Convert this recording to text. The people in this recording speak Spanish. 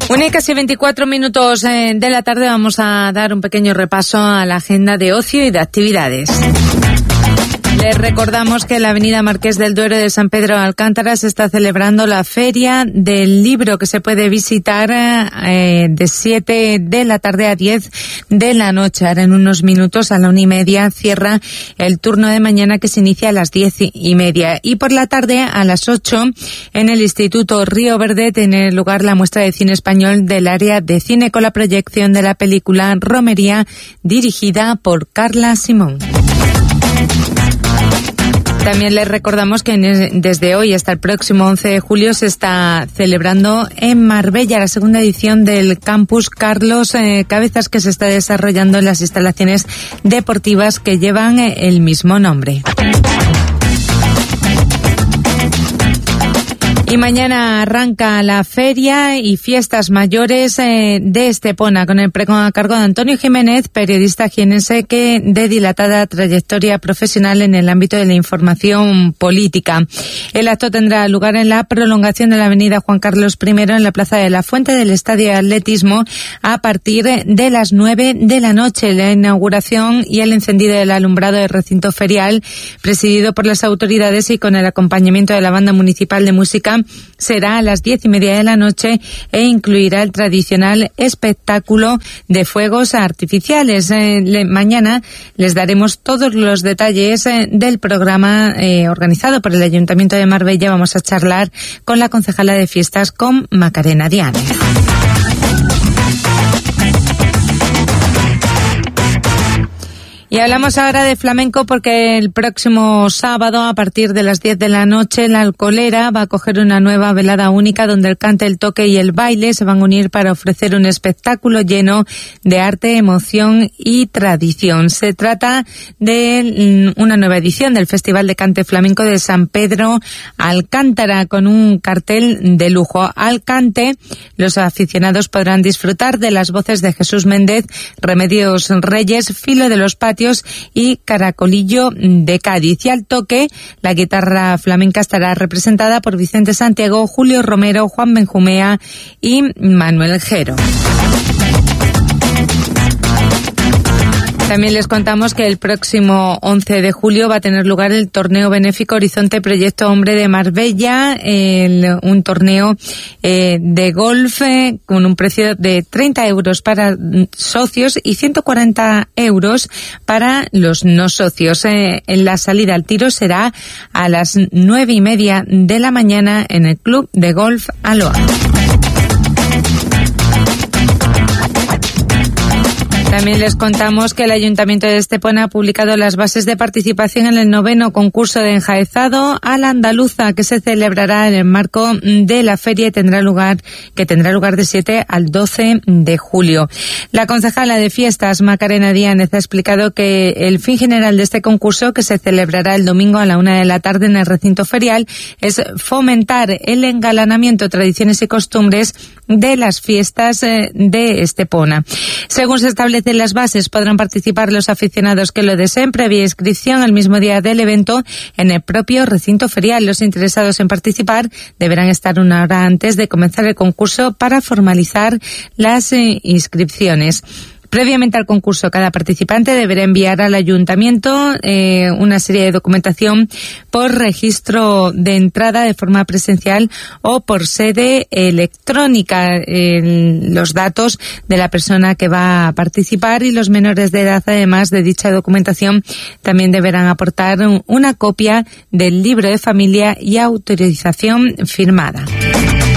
1 y casi 24 minutos de la tarde, vamos a dar un pequeño repaso a la agenda de ocio y de actividades. Les recordamos que en la avenida Marqués del Duero de San Pedro de Alcántara se está celebrando la Feria del Libro, que se puede visitar de 7 de la tarde a 10 de la noche. Ahora en unos minutos, a la 1:30, cierra el turno de mañana, que se inicia a las 10:30. Y por la tarde, a las 8, en el Instituto Río Verde, tiene lugar la muestra de cine español del área de cine, con la proyección de la película Romería, dirigida por Carla Simón. También les recordamos que desde hoy hasta el próximo 11 de julio se está celebrando en Marbella la segunda edición del Campus Carlos Cabezas, que se está desarrollando en las instalaciones deportivas que llevan el mismo nombre. Y mañana arranca la feria y fiestas mayores de Estepona, con el pregón a cargo de Antonio Jiménez, periodista jienense que de dilatada trayectoria profesional en el ámbito de la información política. El acto tendrá lugar en la prolongación de la avenida Juan Carlos I, en la Plaza de la Fuente del Estadio de Atletismo, a partir de las 9 de la noche. La inauguración y el encendido del alumbrado del recinto ferial, presidido por las autoridades y con el acompañamiento de la Banda Municipal de Música, será a las 10:30 de la noche e incluirá el tradicional espectáculo de fuegos artificiales. Mañana les daremos todos los detalles del programa organizado por el Ayuntamiento de Marbella. Vamos a charlar con la concejala de fiestas, con Macarena Diáñez. Y hablamos ahora de flamenco, porque el próximo sábado, a partir de las 10 de la noche, la Alcolera va a acoger una nueva velada única, donde el cante, el toque y el baile se van a unir para ofrecer un espectáculo lleno de arte, emoción y tradición. Se trata de una nueva edición del Festival de Cante Flamenco de San Pedro Alcántara, con un cartel de lujo. Al cante, los aficionados podrán disfrutar de las voces de Jesús Méndez, Remedios Reyes, Filo de los Patios y Caracolillo de Cádiz. Y al toque, la guitarra flamenca estará representada por Vicente Santiago, Julio Romero, Juan Benjumea y Manuel Jero. También les contamos que el próximo 11 de julio va a tener lugar el torneo benéfico Horizonte Proyecto Hombre de Marbella, un torneo de golf con un precio de 30 euros para socios y 140 euros para los no socios. La salida al tiro será a las 9:30 de la mañana en el Club de Golf Aloha. También les contamos que el Ayuntamiento de Estepona ha publicado las bases de participación en el 9º concurso de enjaezado a la andaluza, que se celebrará en el marco de la feria y tendrá lugar de 7 al 12 de julio. La concejala de fiestas, Macarena Diáñez, ha explicado que el fin general de este concurso, que se celebrará el domingo a la 1 de la tarde en el recinto ferial, es fomentar el engalanamiento, tradiciones y costumbres de las fiestas de Estepona. Según se establece en las bases, podrán participar los aficionados que lo deseen, previa inscripción el mismo día del evento en el propio recinto ferial. Los interesados en participar deberán estar 1 hora antes de comenzar el concurso para formalizar las inscripciones. Previamente al concurso, cada participante deberá enviar al ayuntamiento una serie de documentación por registro de entrada de forma presencial o por sede electrónica, los datos de la persona que va a participar, y los menores de edad, además de dicha documentación, también deberán aportar una copia del libro de familia y autorización firmada.